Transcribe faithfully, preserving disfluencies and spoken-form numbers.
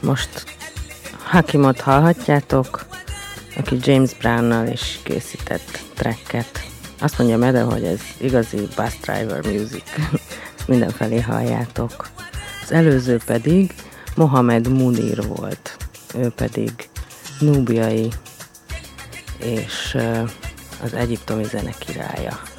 Most Hakimot hallhatjátok, aki James Brownnal is készített tracket. Azt mondja Mede, hogy ez igazi bus driver music. Ezt mindenfelé halljátok. Az előző pedig Mohamed Munir volt. Ő pedig núbiai és az egyiptomi zene királya.